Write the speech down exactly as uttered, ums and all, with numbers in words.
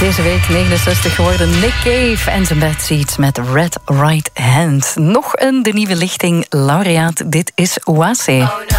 Deze week negenenzestig geworden Nick Cave en zijn Bad Seeds met Red Right Hand. Nog een De Nieuwe Lichting laureaat. Dit is Oase.